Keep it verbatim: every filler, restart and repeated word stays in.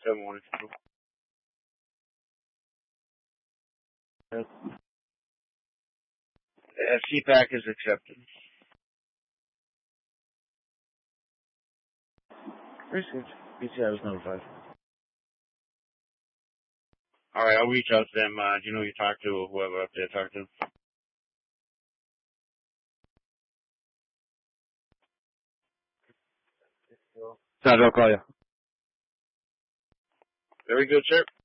seven one two. Uh, C PAC is accepted. Received. B T I was notified. Alright, I'll reach out to them. Uh, do you know who you talk to or whoever up there talk to? Sorry, I'll call you. Very good, sir.